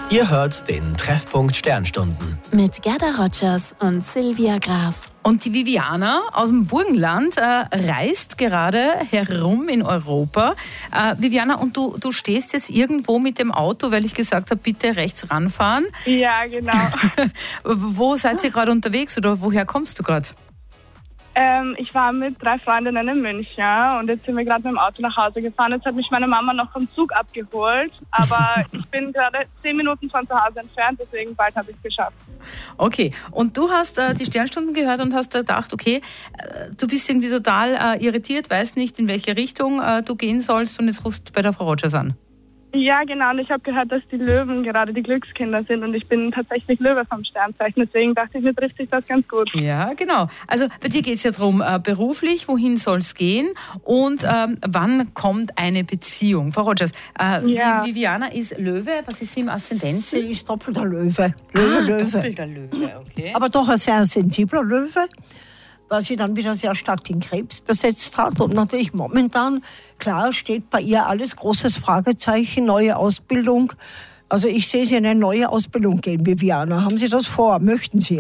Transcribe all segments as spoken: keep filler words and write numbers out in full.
Ihr hört den Treffpunkt Sternstunden. Mit Gerda Rogers und Silvia Graf. Und die Viviana aus dem Burgenland äh, reist gerade herum in Europa. Äh, Viviana, und du, du stehst jetzt irgendwo mit dem Auto, weil ich gesagt habe, bitte rechts ranfahren. Ja, genau. Wo seid ihr gerade unterwegs oder woher kommst du gerade? Ähm, ich war mit drei Freundinnen in München und jetzt sind wir gerade mit dem Auto nach Hause gefahren. Jetzt hat mich meine Mama noch vom Zug abgeholt, aber ich bin gerade zehn Minuten von zu Hause entfernt, deswegen bald habe ich es geschafft. Okay, und du hast äh, die Sternstunden gehört und hast gedacht, okay, äh, du bist irgendwie total äh, irritiert, weißt nicht, in welche Richtung äh, du gehen sollst und jetzt rufst du bei der Frau Rogers an. Ja, genau. Und ich habe gehört, dass die Löwen gerade die Glückskinder sind und ich bin tatsächlich Löwe vom Sternzeichen. Deswegen dachte ich, mir trifft sich das ganz gut. Ja, genau. Also bei dir geht es ja darum, äh, beruflich, wohin soll es gehen und ähm, wann kommt eine Beziehung? Frau Rogers, äh, Ja. die Viviana ist Löwe. Was ist sie im Aszendenten? Sie ist doppelter Löwe. Löwe, ah, Löwe. doppelter Löwe, okay. Aber doch ein sehr sensibler Löwe, weil sie dann wieder sehr stark den Krebs besetzt hat. Und natürlich momentan, klar, steht bei ihr alles großes Fragezeichen, neue Ausbildung. Also ich sehe sie in eine neue Ausbildung gehen, Viviana. Haben Sie das vor? Möchten Sie?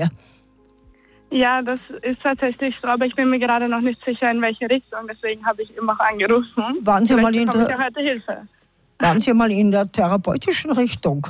Ja, das ist tatsächlich so, aber ich bin mir gerade noch nicht sicher, in welche Richtung. Deswegen habe ich eben auch angerufen. Waren Sie, mal in bekomme ich der, ja heute Hilfe. waren Sie mal in der therapeutischen Richtung?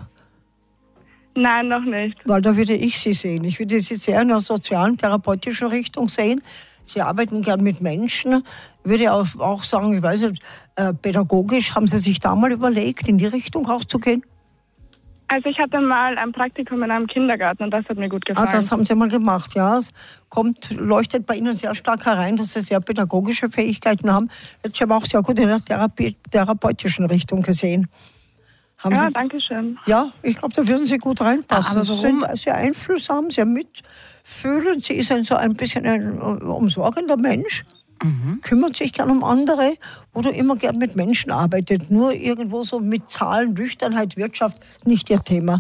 Nein, noch nicht. Weil da würde ich Sie sehen. Ich würde Sie sehr in der sozialen, therapeutischen Richtung sehen. Sie arbeiten gern mit Menschen. Ich würde auch, auch sagen, ich weiß nicht, äh, pädagogisch, haben Sie sich da mal überlegt, in die Richtung auch zu gehen? Also ich hatte mal ein Praktikum in einem Kindergarten und das hat mir gut gefallen. Ah, das haben Sie mal gemacht, ja. Es kommt, leuchtet bei Ihnen sehr stark herein, dass Sie sehr pädagogische Fähigkeiten haben. Jetzt habe ich auch sehr gut in der Therapie, therapeutischen Richtung gesehen. Haben Ja, Sie, danke schön. ja, ich glaube, da würden Sie gut reinpassen. Aber Sie warum- sind sehr einfühlsam, sehr mitfühlend. Sie ist ein, so ein bisschen ein umsorgender Mensch. Mhm. Kümmert sich gern um andere, wo du immer gern mit Menschen arbeitet. Nur irgendwo so mit Zahlen, Nüchternheit, Wirtschaft, nicht ihr Thema.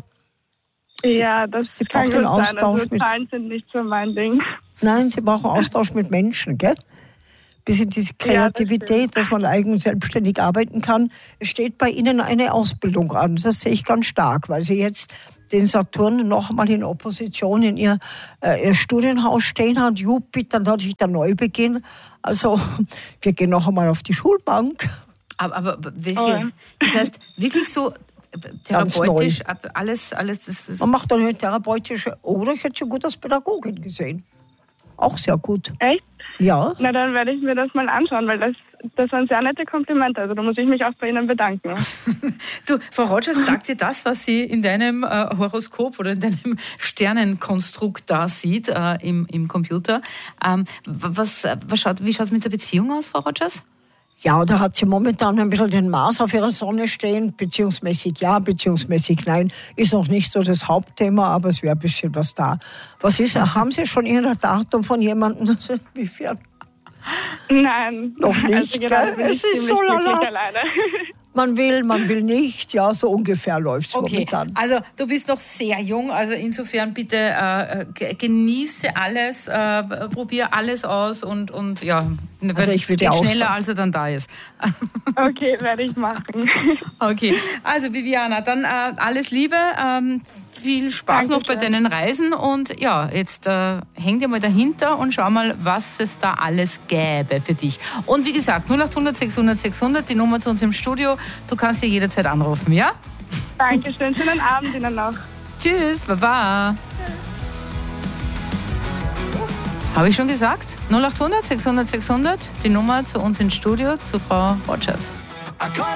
Ja, das Sie kann braucht gut den sein. Austausch Also mit- Zahlen sind nicht so mein Ding. Nein, sie brauchen Austausch mit Menschen, gell? Bisschen diese Ja, das Kreativität, stimmt. dass man eigen und selbstständig arbeiten kann. Es steht bei Ihnen eine Ausbildung an. Das sehe ich ganz stark, weil Sie jetzt den Saturn noch einmal in Opposition in Ihr, äh, Ihr Studienhaus stehen hat. Jupiter, natürlich der Neubeginn. Also, wir gehen noch einmal auf die Schulbank. Aber, aber welche? Oh ja. Das heißt, wirklich so äh, Ganz therapeutisch, ab- alles, alles, das ist. Man macht dann eine therapeutische, oder ich hätte sie gut als Pädagogin gesehen. Auch sehr gut. Echt? Ja. Na, dann werde ich mir das mal anschauen, weil das, das waren sehr nette Komplimente. Also da muss ich mich auch bei Ihnen bedanken. Du, Frau Rogers, sagt dir das, was sie in deinem äh, Horoskop oder in deinem Sternenkonstrukt da sieht äh, im, im Computer? Ähm, was, was schaut, wie schaut es mit der Beziehung aus, Frau Rogers? Ja, da hat sie momentan ein bisschen den Mars auf ihrer Sonne stehen, beziehungsmäßig ja, beziehungsmäßig nein. Ist noch nicht so das Hauptthema, aber es wäre ein bisschen was da. Was ist, haben Sie schon irgendein Datum von jemandem? Inwiefern? Nein. Noch nicht, Also gerade gell? bin Es ich ist ziemlich so glücklich lala. alleine. Man will, man will nicht, ja, so ungefähr läuft es Okay, momentan. also du bist noch sehr jung, also insofern bitte äh, ge- genieße alles, äh, probier alles aus und, und ja, Also ich es würde geht auch schneller, sagen- als er dann da ist. Okay, werde ich machen. Okay, also Viviana, dann äh, alles Liebe, ähm, viel Spaß noch bei Dankeschön. deinen Reisen und ja, jetzt äh, häng dir mal dahinter und schau mal, was es da alles gäbe für dich. Und wie gesagt, null acht hundert sechshundert sechshundert, die Nummer zu uns im Studio, du kannst dir jederzeit anrufen, ja? Dankeschön, schönen Abend Ihnen noch. Tschüss, baba. Habe ich schon gesagt? null acht hundert sechshundert sechshundert, die Nummer zu uns ins Studio, zu Frau Rogers. I call